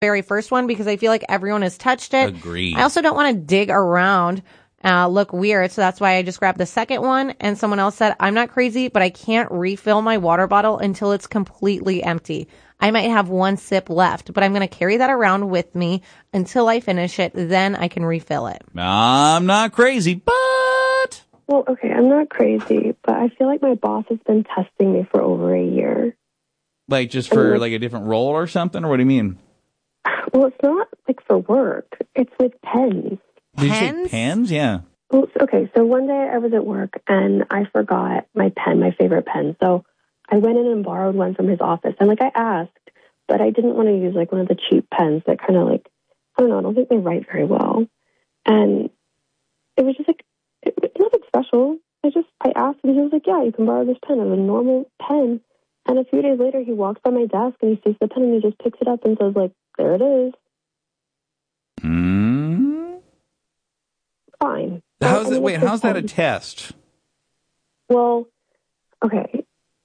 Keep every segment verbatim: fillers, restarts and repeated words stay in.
very first one because I feel like everyone has touched it. Agreed. I also don't want to dig around, uh, look weird. So that's why I just grabbed the second one. And someone else said, I'm not crazy, but I can't refill my water bottle until it's completely empty. I might have one sip left, but I'm going to carry that around with me until I finish it. Then I can refill it. I'm not crazy, but... Well, okay, I'm not crazy, but I feel like my boss has been testing me for over a year. Like just for like, like a different role or something? Or what do you mean? Well, it's not like for work. It's with pens. Did Pens? you say pens? Yeah. Well, okay, so one day I was at work and I forgot my pen, my favorite pen. So I went in and borrowed one from his office. And, like, I asked, but I didn't want to use, like, one of the cheap pens that kind of, like, I don't know, I don't think they write very well. And it was just, like, it, it, nothing special. I just, I asked and he was like, yeah, you can borrow this pen. It was a normal pen. And a few days later, he walks by my desk and he sees the pen and he just picks it up and says, like, there it is. Mm. Fine. How's I that? mean, Wait, it's how's that a fun. test? Well, okay.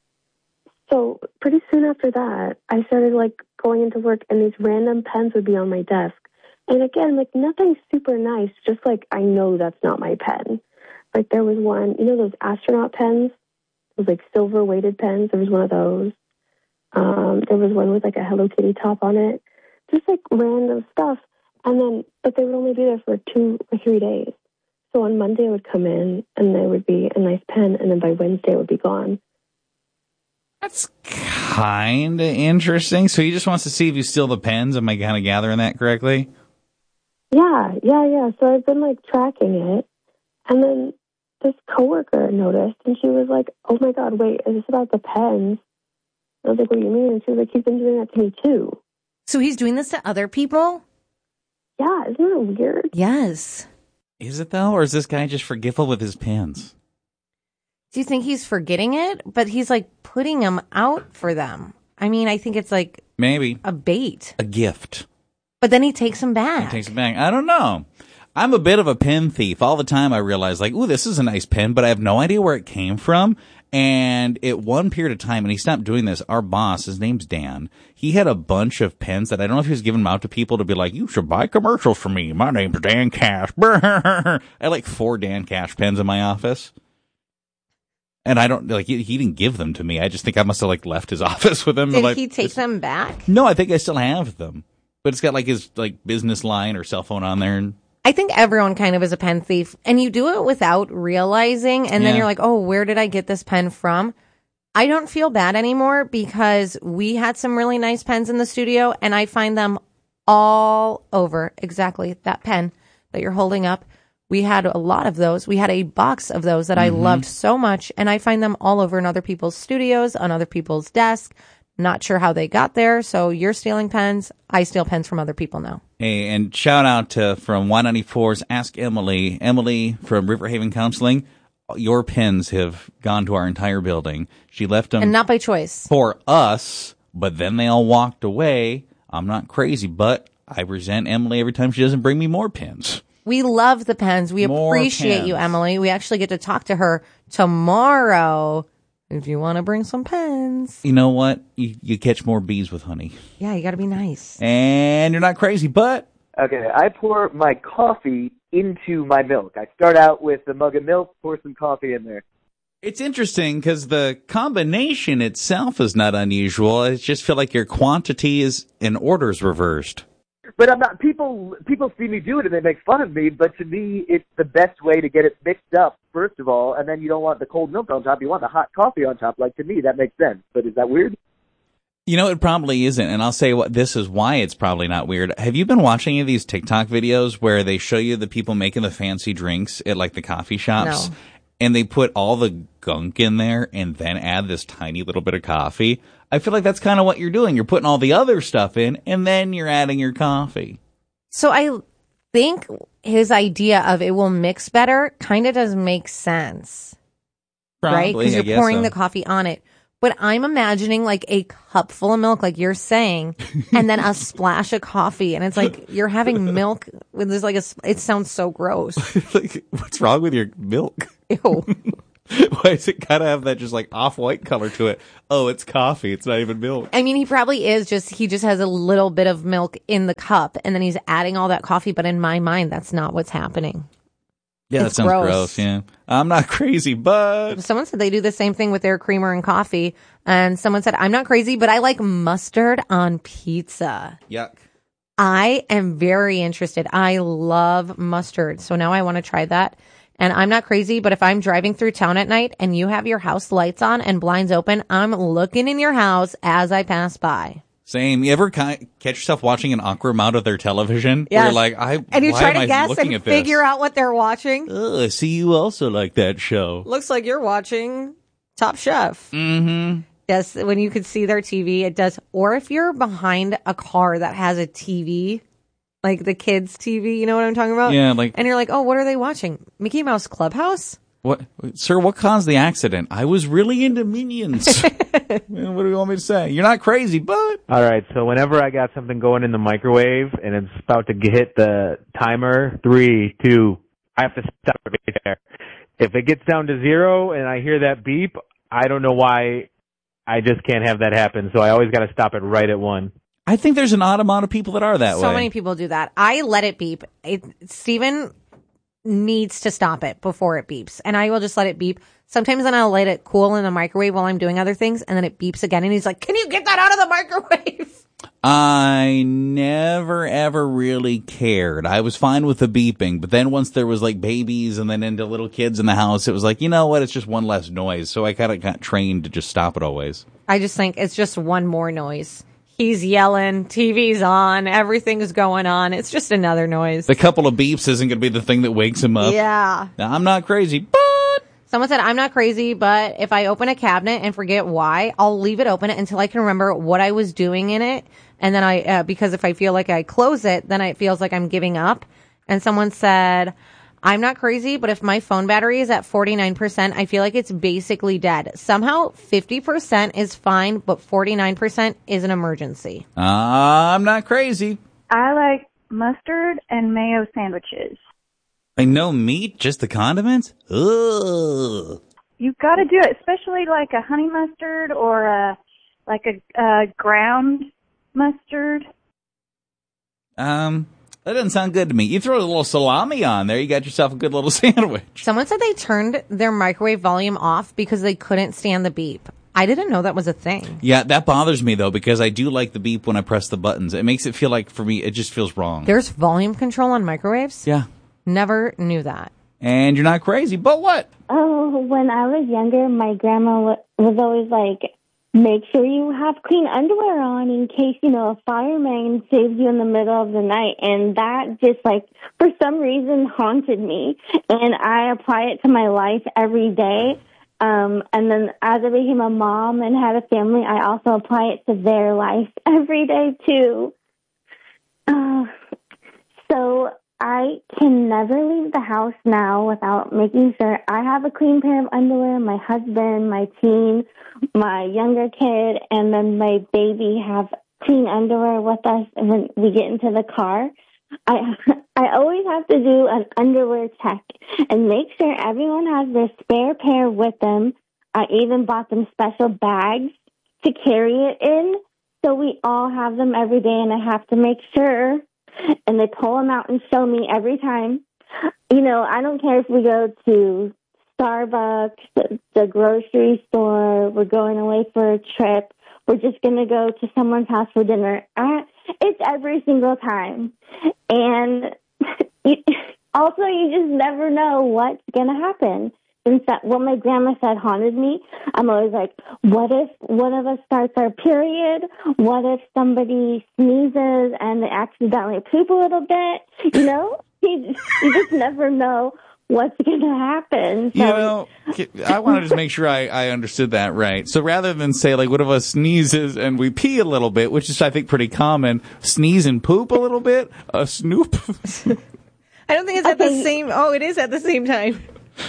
So pretty soon after that, I started, like, going into work, and these random pens would be on my desk. And again, like, nothing super nice, just, like, I know that's not my pen. Like, there was one, you know those astronaut pens? Those, like, silver-weighted pens? There was one of those. Um, there was one with, like, a Hello Kitty top on it. Just, like, random stuff. And then, but they would only be there for two or three days. So on Monday, I would come in, and there would be a nice pen, and then by Wednesday, it would be gone. That's kind of interesting. So he just wants to see if you steal the pens. Am I kind of gathering that correctly? Yeah, yeah, yeah. So I've been, like, tracking it. And then this coworker noticed, and she was like, oh, my God, wait, is this about the pens? I was like, what do you mean? And she was like, he's been doing that to me, too. So he's doing this to other people? Yeah, isn't that weird? Yes. Is it, though? Or is this guy just forgetful with his pens? Do you think he's forgetting it? But he's like putting them out for them. I mean, I think it's like Maybe. a bait. A gift. But then he takes them back. He takes it back. I don't know. I'm a bit of a pen thief. All the time I realize, like, ooh, this is a nice pen, but I have no idea where it came from. And at one period of time, and he stopped doing this, our boss, his name's Dan, he had a bunch of pens that I don't know if he was giving them out to people to be like, you should buy commercials from me. My name's Dan Cash. I had like four Dan Cash pens in my office. And I don't, like, he, he didn't give them to me. I just think I must have, like, left his office with them. Did like, he take them back? No, I think I still have them. But it's got, like, his, like, business line or cell phone on there. And I think everyone kind of is a pen thief. And you do it without realizing. And then Yeah. you're like, oh, where did I get this pen from? I don't feel bad anymore because we had some really nice pens in the studio. And I find them all over. Exactly. That pen that you're holding up. We had a lot of those. We had a box of those that I Mm-hmm. loved so much, and I find them all over in other people's studios, on other people's desks. Not sure how they got there. So you're stealing pens. I steal pens from other people now. Hey, and shout out to from Y ninety-four's Ask Emily. Emily from Riverhaven Counseling. Your pens have gone to our entire building. She left them And not by choice. for us, but then they all walked away. I'm not crazy, but I resent Emily every time she doesn't bring me more pens. We love the pens. We More appreciate you, pens. Emily. We actually get to talk to her tomorrow if you want to bring some pens. You know what? You, you catch more bees with honey. Yeah, you got to be nice. And you're not crazy, but... Okay, I pour my coffee into my milk. I start out with a mug of milk, pour some coffee in there. It's interesting because the combination itself is not unusual. I just feel like your quantity is in orders reversed. But I'm not. People people see me do it and they make fun of me. But to me, it's the best way to get it mixed up. First of all, and then you don't want the cold milk on top. You want the hot coffee on top. Like to me, that makes sense. But is that weird? You know, it probably isn't, and I'll say what this is why it's probably not weird. Have you been watching any of these TikTok videos where they show you the people making the fancy drinks at like the coffee shops? No. And they put all the gunk in there and then add this tiny little bit of coffee. I feel like that's kind of what you're doing. You're putting all the other stuff in, and then you're adding your coffee. So I think his idea of it will mix better kind of does make sense. Probably, right? Because I you're guess pouring so. the coffee on it. But I'm imagining like a cup full of milk, like you're saying, and then a splash of coffee. And it's like you're having milk with this, like, a, it sounds so gross. Like, what's wrong with your milk? Ew. Why does it gotta have that just like off-white color to it? Oh, it's coffee. It's not even milk. I mean, he probably is just, he just has a little bit of milk in the cup and then he's adding all that coffee. But in my mind, that's not what's happening. Yeah, It's that sounds gross. gross. Yeah. I'm not crazy, but Someone said they do the same thing with their creamer and coffee. And someone said, I'm not crazy, but I like mustard on pizza. yuck. I am very interested. I love mustard. So now I want to try that. And I'm not crazy, but if I'm driving through town at night and you have your house lights on and blinds open, I'm looking in your house as I pass by. Same. You ever ki- catch yourself watching an awkward amount of their television? Yes. Where you're like, I, And you why try am to I guess looking and at this? figure out what they're watching. Oh, I see you also like that show. Looks like you're watching Top Chef. Mm-hmm. Yes, when you could see their T V, it does. Or if you're behind a car that has a T V, like the kids' T V, you know what I'm talking about? Yeah, like, And you're like, oh, what are they watching? Mickey Mouse Clubhouse? what, sir, what caused the accident? I was really into Minions. Man, what do you want me to say? You're not crazy, but. All right, so whenever I got something going in the microwave and it's about to hit the timer, three, two, I have to stop it right there. If it gets down to zero and I hear that beep, I don't know why I just can't have that happen. So I always got to stop it right at one. I think there's an odd amount of people that are that So way. many people do that. I let it beep. It, Steven needs to stop it before it beeps. And I will just let it beep. Sometimes then I'll let it cool in the microwave while I'm doing other things. And then it beeps again. And he's like, can you get that out of the microwave? I never ever really cared. I was fine with the beeping, but then once there was like babies and then into little kids in the house, it was like, you know what? It's just one less noise. So I kind of got trained to just stop it always. I just think it's just one more noise. He's yelling, T V's on, everything's going on. It's just another noise. The couple of beeps isn't going to be the thing that wakes him up. Yeah. Now, I'm not crazy, but Someone said, I'm not crazy, but if I open a cabinet and forget why, I'll leave it open until I can remember what I was doing in it. And then I, uh, because if I feel like I close it, then it feels like I'm giving up. And someone said, I'm not crazy, but if my phone battery is at forty-nine percent, I feel like it's basically dead. Somehow fifty percent is fine, but forty-nine percent is an emergency. uh, I'm not crazy. I like mustard and mayo sandwiches. Like no meat, just the condiments? Ugh. You've got to do it, especially like a honey mustard or a like a, a ground mustard. Um, that doesn't sound good to me. You throw a little salami on there, you got yourself a good little sandwich. Someone said they turned their microwave volume off because they couldn't stand the beep. I didn't know that was a thing. Yeah, that bothers me though, because I do like the beep when I press the buttons. It makes it feel like, for me, it just feels wrong. There's volume control on microwaves? Yeah. Never knew that. And you're not crazy, but what? Oh, when I was younger, my grandma wa- was always like, make sure you have clean underwear on in case, you know, a fireman saves you in the middle of the night. And that just, like, for some reason haunted me. And I apply it to my life every day. Um, and then as I became a mom and had a family, I also apply it to their life every day, too. Uh, so I can never leave the house now without making sure I have a clean pair of underwear, my husband, my teen, my younger kid, and then my baby have clean underwear with us when we get into the car. I I always have to do an underwear check and make sure everyone has their spare pair with them. I even bought them special bags to carry it in, so we all have them every day, and I have to make sure. And they pull them out and show me every time. You know, I don't care if we go to Starbucks, the, the grocery store, we're going away for a trip, we're just going to go to someone's house for dinner. I, it's every single time. And you, also, you just never know what's going to happen. And that, what my grandma said haunted me. I'm always like, what if one of us starts our period? What if somebody sneezes and they accidentally poop a little bit? You know, you, you just never know what's going to happen. So, You know, I want to just make sure I, I understood that right. So rather than say, like, one of us sneezes and we pee a little bit, which is, I think, pretty common, sneeze and poop a little bit, a snoop. I don't think it's at the same... Oh, it is at the same time.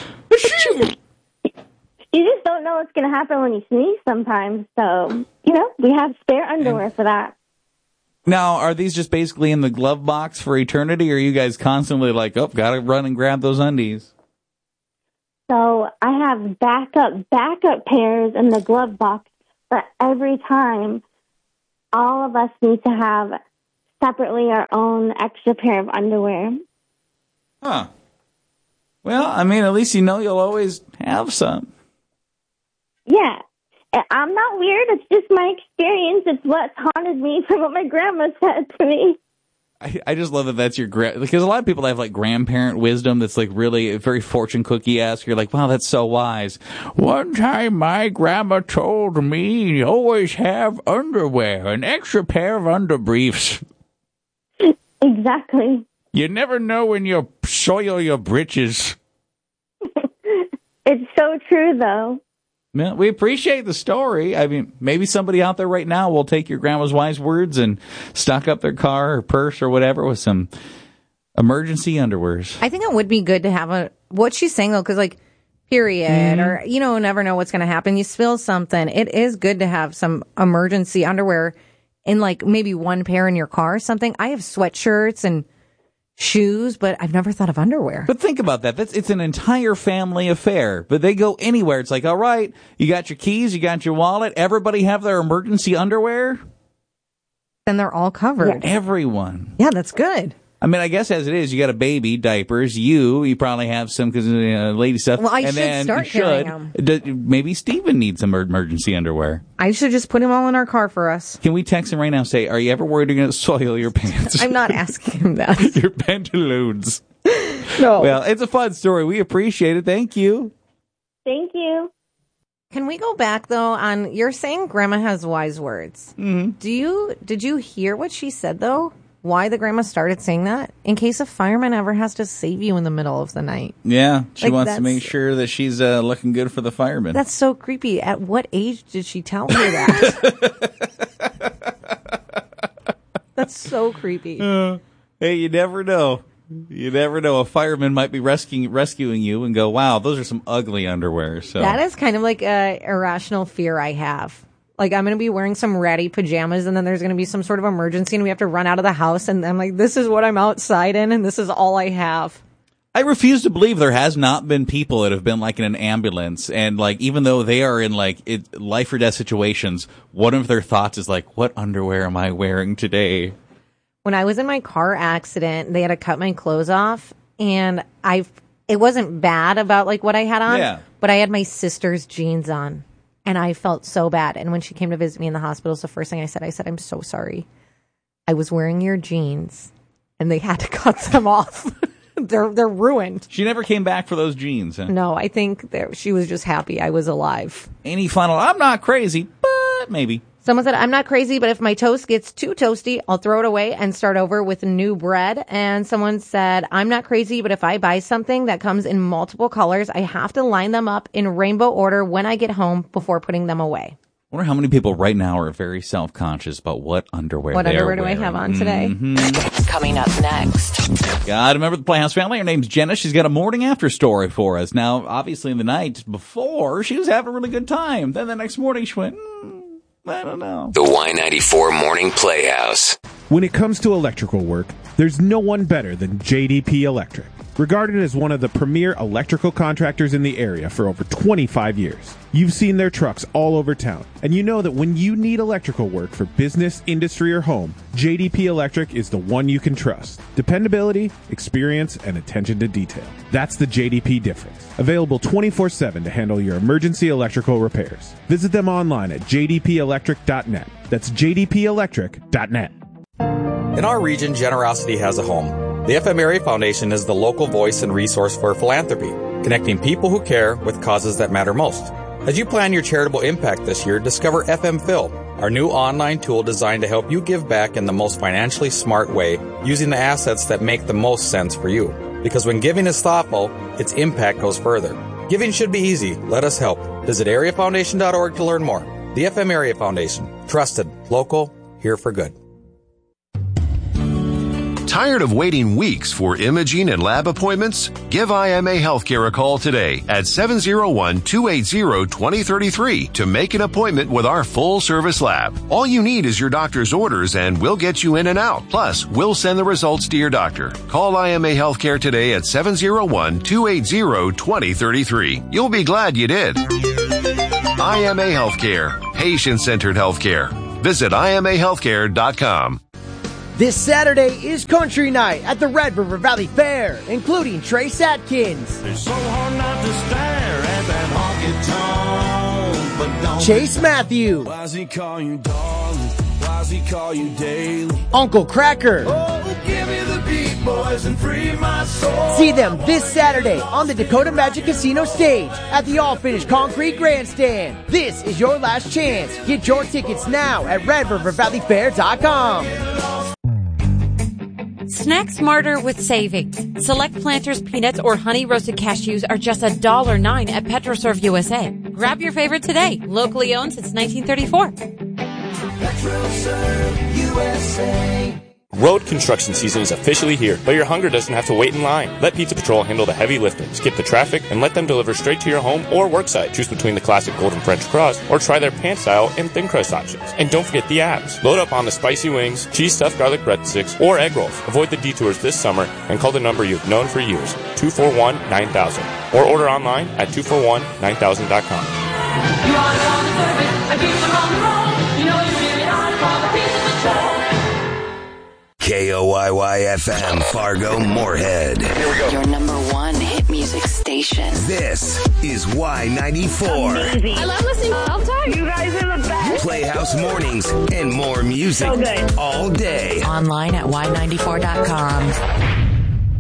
You just don't know what's going to happen when you sneeze sometimes. So, you know, we have spare underwear for that. Now, are these just basically in the glove box for eternity, or are you guys constantly like, oh, gotta run and grab those undies? So I have backup, backup pairs in the glove box, but every time all of us need to have separately our own extra pair of underwear. Huh. Well, I mean, at least you know you'll always have some. Yeah. I'm not weird. It's just my experience. It's what's haunted me from what my grandma said to me. I, I just love that that's your gra- because a lot of people have like grandparent wisdom that's like really very fortune cookie-esque. You're like, wow, that's so wise. One time my grandma told me always have underwear, an extra pair of underbriefs. Exactly. You never know when you soil your britches. It's so true, though. Yeah, we appreciate the story. I mean, maybe somebody out there right now will take your grandma's wise words and stock up their car or purse or whatever with some emergency underwears. I think it would be good to have a, what she's saying though, because like, period, mm-hmm. or, you know, never know what's going to happen. You spill something. It is good to have some emergency underwear in like maybe one pair in your car or something. I have sweatshirts and shoes, but I've never thought of underwear. But think about that. That's it's an entire family affair. But they go anywhere. It's like, all right, you got your keys, you got your wallet. Everybody have their emergency underwear. Then they're all covered. Yeah. Everyone. Yeah, that's good. I mean, I guess as it is, you got a baby, diapers. You, you probably have some because uh, lady stuff. Well, I and should then start you carrying should. them. D- maybe Steven needs some emergency underwear. I should just put them all in our car for us. Can we text him right now and say, are you ever worried you're going to soil your pants? I'm not asking him that. Your pantaloons. No. Well, it's a fun story. We appreciate it. Thank you. Thank you. Can we go back, though, on, you're saying grandma has wise words. Mm-hmm. Do you, did you hear what she said, though? Why the grandma started saying that? In case a fireman ever has to save you in the middle of the night. Yeah, she like wants to make sure that she's uh, looking good for the firemen. That's so creepy. At what age did she tell her that? That's so creepy. Uh, hey, you never know. You never know. A fireman might be rescuing rescuing you and go, wow, those are some ugly underwear. So that is kind of like a irrational fear I have. Like, I'm going to be wearing some ratty pajamas, and then there's going to be some sort of emergency, and we have to run out of the house, and I'm like, this is what I'm outside in, and this is all I have. I refuse to believe there has not been people that have been, like, in an ambulance, and, like, even though they are in, like, it, life or death situations, one of their thoughts is, like, what underwear am I wearing today? When I was in my car accident, they had to cut my clothes off, and I, it wasn't bad about, like, what I had on, yeah. but I had my sister's jeans on. And I felt so bad. And when she came to visit me in the hospital, it's the first thing I said, I said, I'm so sorry. I was wearing your jeans, and they had to cut them off. they're they're ruined. She never came back for those jeans. Huh? No, I think she was just happy I was alive. Any final, I'm not crazy, but maybe. Someone said, I'm not crazy, but if my toast gets too toasty, I'll throw it away and start over with new bread. And someone said, I'm not crazy, but if I buy something that comes in multiple colors, I have to line them up in rainbow order when I get home before putting them away. I wonder how many people right now are very self-conscious about what underwear what they underwear are do wearing. I have on today? Mm-hmm. Coming up next. God, remember the Playhouse family? Her name's Jenna. She's got a morning after story for us. Now, obviously, in the night before, she was having a really good time. Then the next morning, she went, mm, I don't know. The Y ninety-four Morning Playhouse. When it comes to electrical work, there's no one better than J D P Electric. Regarded as one of the premier electrical contractors in the area for over twenty-five years. You've seen their trucks all over town, and you know that when you need electrical work for business, industry, or home, J D P Electric is the one you can trust. Dependability, experience, and attention to detail. That's the J D P difference. Available twenty-four seven to handle your emergency electrical repairs. Visit them online at j d p electric dot net. That's j d p electric dot net. In our region, generosity has a home. The F M Area Foundation is the local voice and resource for philanthropy, connecting people who care with causes that matter most. As you plan your charitable impact this year, discover F M Phil, our new online tool designed to help you give back in the most financially smart way, using the assets that make the most sense for you. Because when giving is thoughtful, its impact goes further. Giving should be easy. Let us help. Visit area foundation dot org to learn more. The F M Area Foundation. Trusted, local, here for good. Tired of waiting weeks for imaging and lab appointments? Give I M A Healthcare a call today at seven oh one, two eight zero, two oh three three to make an appointment with our full-service lab. All you need is your doctor's orders and we'll get you in and out. Plus, we'll send the results to your doctor. Call I M A Healthcare today at seven oh one, two eight zero, two oh three three. You'll be glad you did. I M A Healthcare. Patient-centered healthcare. Visit I M A healthcare dot com. This Saturday is Country Night at the Red River Valley Fair, including Trace Atkins, It's so hard not to stare at that honky tonk, but don't Chase Matthew, Why's he call you darling? Why's he call you daily? Uncle Cracker. Oh, give me the beat, boys, and free my soul. See them this Saturday on the Dakota Magic Casino stage at the all-finished concrete grandstand. This is your last chance. Get your tickets now at red river valley fair dot com. Snack smarter with savings. Select Planters peanuts or honey roasted cashews are just a dollar nine at PetroServe U S A. Grab your favorite today. Locally owned since nineteen thirty-four. PetroServe U S A. Road construction season is officially here, but your hunger doesn't have to wait in line. Let Pizza Patrol handle the heavy lifting, skip the traffic, and let them deliver straight to your home or worksite. Choose between the classic golden French crust or try their pan style and thin crust options. And don't forget the apps. Load up on the spicy wings, cheese stuffed garlic breadsticks, or egg rolls. Avoid the detours this summer and call the number you've known for years, two four one, nine thousand, or order online at two four one, nine thousand dot com. You are on the service, and people are on the road. You know you really are for the Pizza Patrol. K O I Y F M, Fargo, Moorhead. Here we go. Your number one hit music station. This is Y ninety-four. Amazing. I love listening all the time. You guys are the best. Playhouse Mornings and more music So good. all day. Online at y ninety-four dot com.